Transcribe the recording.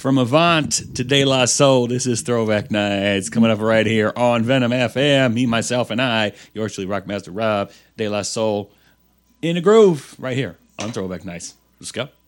From Avant to De La Soul, this is Throwback Nights coming up right here on Venom FM. Me, myself, and I, yours truly, Rockmaster Rob, De La Soul, in the groove right here on Throwback Nights. Let's go.